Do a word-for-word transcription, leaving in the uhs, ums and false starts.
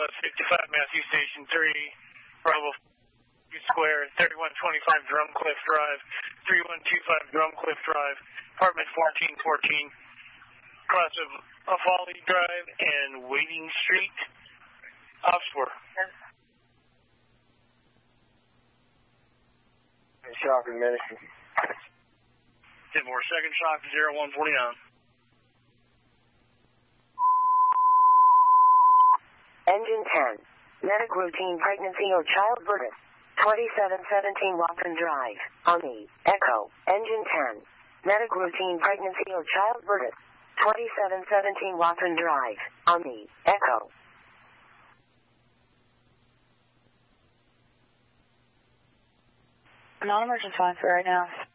F fifty-five, Matthew Station three, Bravo Square, thirty-one twenty-five Drumcliff Drive, thirty-one twenty-five Drumcliff Drive, apartment fourteen fourteen, cross of Folly Drive and Waiting Street, Oxford. Shock and medicine. ten four, second shock, zero one forty-nine. Engine ten. Medic routine pregnancy or childbirth. twenty-seven seventeen Watson Drive. Omni. Echo. Engine ten. Medic routine pregnancy or childbirth. twenty-seven seventeen Watson Drive. Omni. Echo. Non-emergency line for right now.